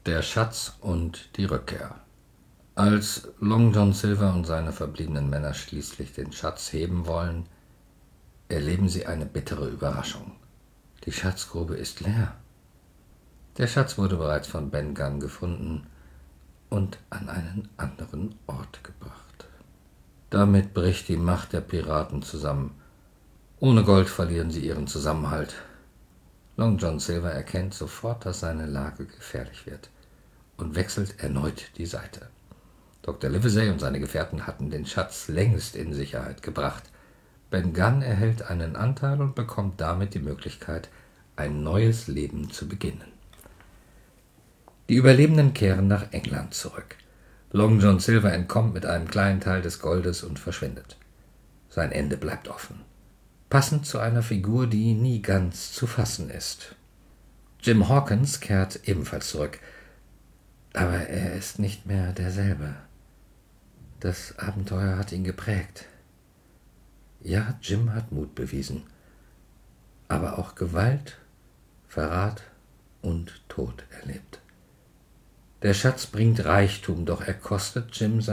Der Schatz und die Rückkehr. Als Long John Silver und seine verbliebenen Männer schließlich den Schatz heben wollen, erleben sie eine bittere Überraschung. Die Schatzgrube ist leer. Der Schatz wurde bereits von Ben Gunn gefunden und an einen anderen Ort gebracht. Damit bricht die Macht der Piraten zusammen. Ohne Gold verlieren sie ihren Zusammenhalt. Long John Silver erkennt sofort, dass seine Lage gefährlich wird und wechselt erneut die Seite. Dr. Livesey und seine Gefährten hatten den Schatz längst in Sicherheit gebracht. Ben Gunn erhält einen Anteil und bekommt damit die Möglichkeit, ein neues Leben zu beginnen. Die Überlebenden kehren nach England zurück. Long John Silver entkommt mit einem kleinen Teil des Goldes und verschwindet. Sein Ende bleibt offen. Passend zu einer Figur, die nie ganz zu fassen ist. Jim Hawkins kehrt ebenfalls zurück, aber er ist nicht mehr derselbe. Das Abenteuer hat ihn geprägt. Ja, Jim hat Mut bewiesen, aber auch Gewalt, Verrat und Tod erlebt. Der Schatz bringt Reichtum, doch er kostet Jim